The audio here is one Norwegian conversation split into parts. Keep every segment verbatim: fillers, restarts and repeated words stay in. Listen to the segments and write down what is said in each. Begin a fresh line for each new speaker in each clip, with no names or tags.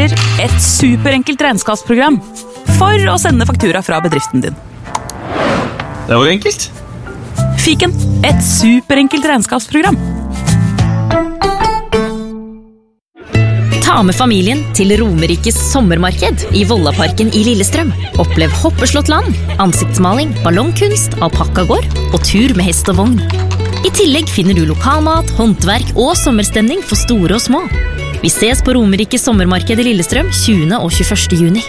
presenterer et superenkelt regnskapsprogram for å sende faktura fra bedriften din.
Det var enkelt.
Fiken, et superenkelt regnskapsprogram.
Ta med familien til Romerikes sommermarked i Vollaparken i Lillestrøm. Opplev hoppeslått land, ansiktsmaling, ballongkunst, alpakkagård og tur med hest og vogn. I tillegg finner du lokalmat, håndverk og sommerstemning for store og små. Vi ses på Romerikes sommermarked i Lillestrøm tjuende og tjueførste juni.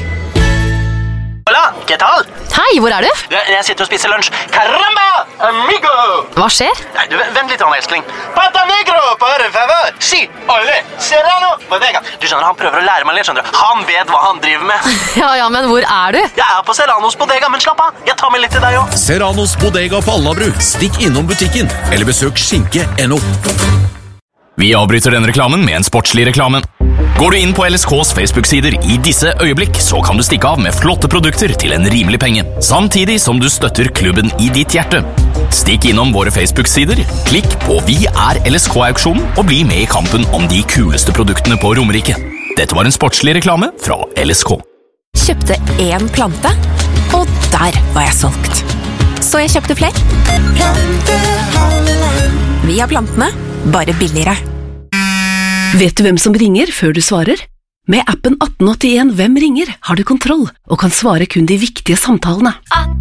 Hola, ¿qué tal?
Hei, hvor er du?
Jeg, jeg sitter og spiser lunsj. Caramba, amigo!
Hva skjer?
Nei, du, vent litt, Anna-elskling. Pata negro, por favor. Si, ole, serrano, bodega. Du skjønner, han prøver å lære meg litt, skjønner du. Han vet hva han driver med.
Ja, ja, men hvor er du?
Jeg er på Serranos bodega, men slapp av. Jeg tar med litt til deg også.
Serranos bodega på Alnabru. Stikk innom butikken, eller besøk skinke punktum no.
Vi avbryter denne reklamen med en sportslig reklame. Går du inn på L S K's Facebook-sider i disse øyeblikk, så kan du stikke av med flotte produkter til en rimelig penge, samtidig som du støtter klubben i ditt hjerte. Stikk innom våre Facebook-sider, klikk på Vi er L S K-auksjonen og bli med i kampen om de kuleste produktene på Romerike. Dette var en sportslig reklame fra L S K.
Kjøpte en plante, og der var jeg solgt. Så jeg kjøpte flere. Vi har plantene, bare billigere.
Vet du hvem som ringer før du svarer? Med appen atten åttien Hvem ringer har du kontroll og kan svare kun de viktige samtalene.